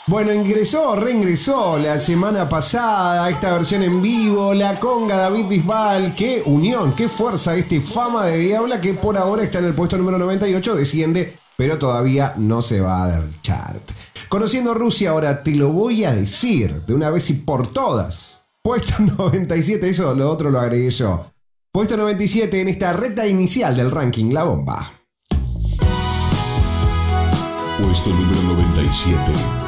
Bueno, reingresó la semana pasada esta versión en vivo, la conga David Bisbal. Qué unión, qué fuerza Fama de Diabla, que por ahora está en el puesto número 98, desciende, pero todavía no se va del chart. Conociendo Rusia, ahora te lo voy a decir de una vez y por todas. Puesto 97, eso lo otro lo agregué yo. Puesto 97 en esta recta inicial del ranking La Bomba. Puesto número 97.